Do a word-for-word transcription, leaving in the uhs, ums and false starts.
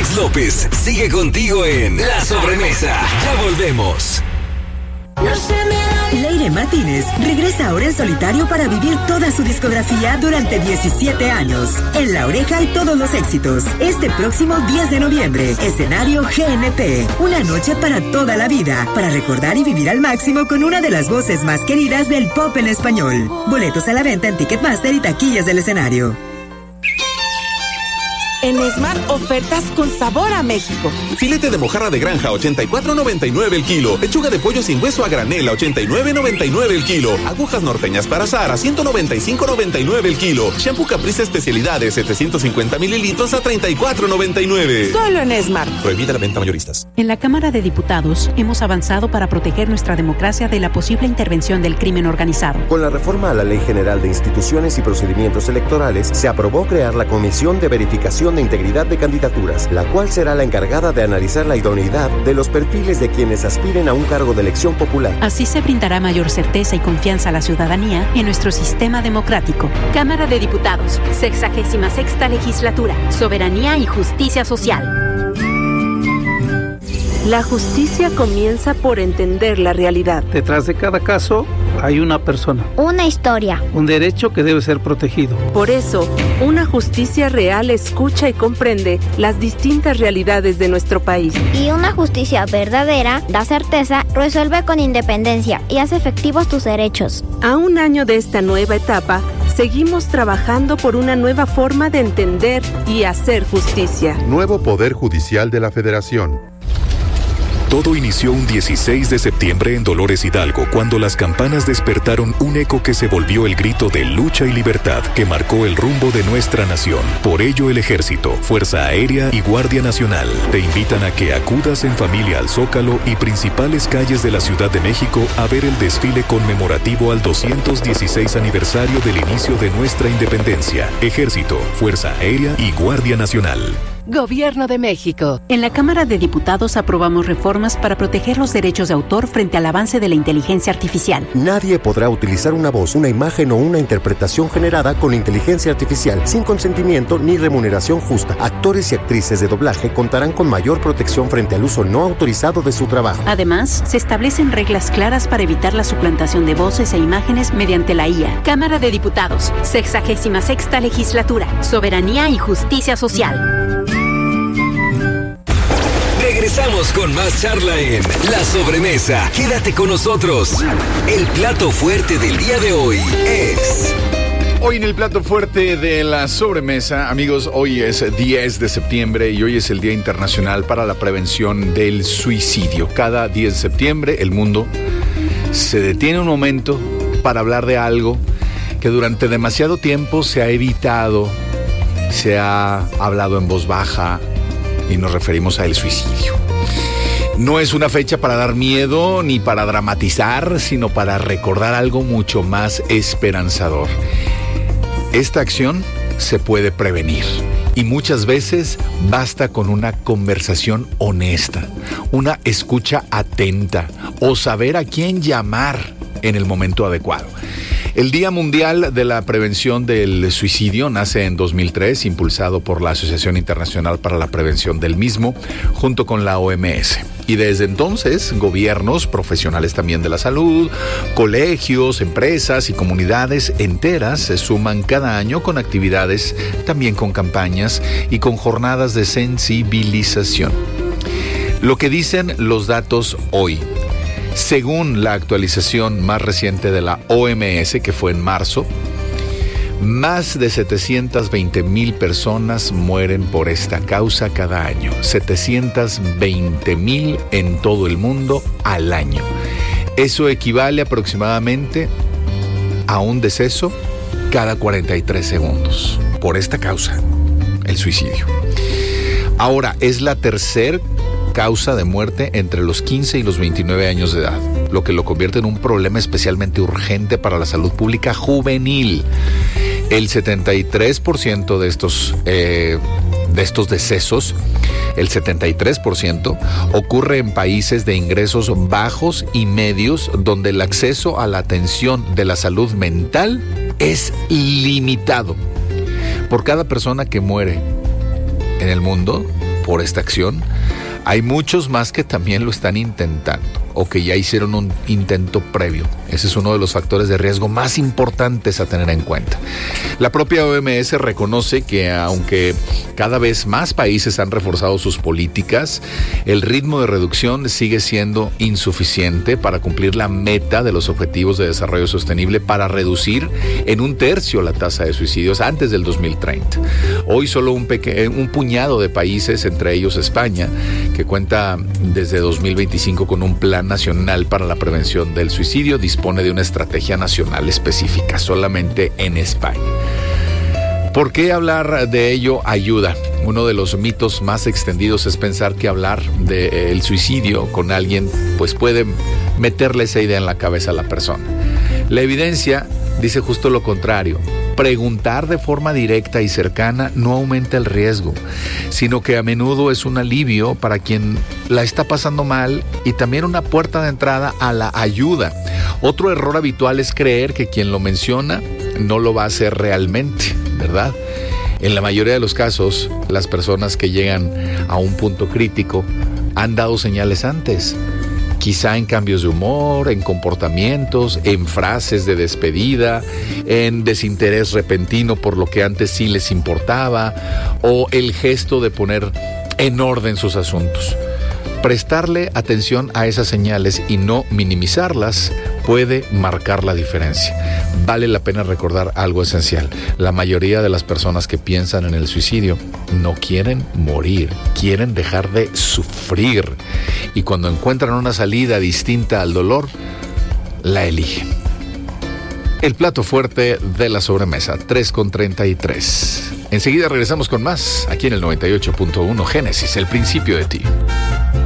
Alex López sigue contigo en La Sobremesa. Ya volvemos. Leire Martínez regresa ahora en solitario para vivir toda su discografía durante diecisiete años. En La Oreja y todos los éxitos. Este próximo diez de noviembre, escenario G N P. Una noche para toda la vida, para recordar y vivir al máximo con una de las voces más queridas del pop en español. Boletos a la venta en Ticketmaster y taquillas del escenario. En Smart, ofertas con sabor a México. Filete de mojarra de granja, ochenta y cuatro noventa y nueve el kilo. Pechuga de pollo sin hueso a granel, ochenta y nueve noventa y nueve el kilo. Agujas norteñas para asar, a ciento noventa y cinco noventa y nueve el kilo. Shampoo Caprice Especialidades, setecientos cincuenta mililitros a treinta y cuatro noventa y nueve. Solo en Smart. Prohibida la venta mayoristas. En la Cámara de Diputados hemos avanzado para proteger nuestra democracia de la posible intervención del crimen organizado. Con la reforma a la Ley General de Instituciones y Procedimientos Electorales, se aprobó crear la Comisión de Verificación de Integridad de Candidaturas, la cual será la encargada de analizar la idoneidad de los perfiles de quienes aspiren a un cargo de elección popular. Así se brindará mayor certeza y confianza a la ciudadanía en nuestro sistema democrático. Cámara de Diputados, sexagésima sexta legislatura, soberanía y justicia social. La justicia comienza por entender la realidad. Detrás de cada caso hay una persona. Una historia. Un derecho que debe ser protegido. Por eso, una justicia real escucha y comprende las distintas realidades de nuestro país. Y una justicia verdadera da certeza, resuelve con independencia y hace efectivos tus derechos. A un año de esta nueva etapa, seguimos trabajando por una nueva forma de entender y hacer justicia. Nuevo Poder Judicial de la Federación. Todo inició un dieciséis de septiembre en Dolores Hidalgo, cuando las campanas despertaron un eco que se volvió el grito de lucha y libertad que marcó el rumbo de nuestra nación. Por ello, el Ejército, Fuerza Aérea y Guardia Nacional te invitan a que acudas en familia al Zócalo y principales calles de la Ciudad de México a ver el desfile conmemorativo al doscientos dieciséis aniversario del inicio de nuestra independencia. Ejército, Fuerza Aérea y Guardia Nacional. Gobierno de México. En la Cámara de Diputados aprobamos reformas para proteger los derechos de autor frente al avance de la inteligencia artificial. Nadie podrá utilizar una voz, una imagen o una interpretación generada con inteligencia artificial sin consentimiento ni remuneración justa. Actores y actrices de doblaje contarán con mayor protección frente al uso no autorizado de su trabajo. Además, se establecen reglas claras para evitar la suplantación de voces e imágenes mediante la I A. Cámara de Diputados, sexagésima sexta legislatura, soberanía y justicia social. Regresamos con más charla en La Sobremesa. Quédate con nosotros. El plato fuerte del día de hoy es... Hoy en el plato fuerte de La Sobremesa, amigos, hoy es diez de septiembre y hoy es el Día Internacional para la Prevención del Suicidio. Cada diez de septiembre el mundo se detiene un momento para hablar de algo que durante demasiado tiempo se ha evitado, se ha hablado en voz baja, y nos referimos al suicidio. No es una fecha para dar miedo ni para dramatizar, sino para recordar algo mucho más esperanzador. Esta acción se puede prevenir y muchas veces basta con una conversación honesta, una escucha atenta o saber a quién llamar en el momento adecuado. El Día Mundial de la Prevención del Suicidio nace en dos mil tres, impulsado por la Asociación Internacional para la Prevención del mismo, junto con la O M S. Y desde entonces, gobiernos, profesionales también de la salud, colegios, empresas y comunidades enteras se suman cada año con actividades, también con campañas y con jornadas de sensibilización. Lo que dicen los datos hoy. Según la actualización más reciente de la O M S, que fue en marzo, más de setecientas veinte mil personas mueren por esta causa cada año. setecientas veinte mil en todo el mundo al año. Eso equivale aproximadamente a un deceso cada cuarenta y tres segundos por esta causa, el suicidio. Ahora, es la tercera causa de muerte entre los quince y los veintinueve años de edad, lo que lo convierte en un problema especialmente urgente para la salud pública juvenil. El setenta y tres por ciento de estos, eh, de estos decesos, el setenta y tres por ciento, ocurre en países de ingresos bajos y medios, donde el acceso a la atención de la salud mental es limitado. Por cada persona que muere en el mundo, por esta acción. Hay muchos más que también lo están intentando o que ya hicieron un intento previo. Ese es uno de los factores de riesgo más importantes a tener en cuenta. La propia O M S reconoce que aunque cada vez más países han reforzado sus políticas, el ritmo de reducción sigue siendo insuficiente para cumplir la meta de los Objetivos de Desarrollo Sostenible para reducir en un tercio la tasa de suicidios antes del dos mil treinta. Hoy solo un, peque- un puñado de países, entre ellos España, que cuenta desde dos mil veinticinco con un plan nacional para la prevención del suicidio, dispone de una estrategia nacional específica solamente en España. ¿Por qué hablar de ello ayuda? Uno de los mitos más extendidos es pensar que hablar del suicidio con alguien pues puede meterle esa idea en la cabeza a la persona. La evidencia dice justo lo contrario. Preguntar de forma directa y cercana no aumenta el riesgo, sino que a menudo es un alivio para quien la está pasando mal y también una puerta de entrada a la ayuda. Otro error habitual es creer que quien lo menciona no lo va a hacer realmente, ¿verdad? En la mayoría de los casos, las personas que llegan a un punto crítico han dado señales antes. Quizá en cambios de humor, en comportamientos, en frases de despedida, en desinterés repentino por lo que antes sí les importaba, o el gesto de poner en orden sus asuntos. Prestarle atención a esas señales y no minimizarlas puede marcar la diferencia. Vale la pena recordar algo esencial. La mayoría de las personas que piensan en el suicidio no quieren morir, quieren dejar de sufrir. Y cuando encuentran una salida distinta al dolor, la eligen. El plato fuerte de la sobremesa, tres con treinta y tres. Enseguida regresamos con más, aquí en el noventa y ocho punto uno Génesis, el principio de ti.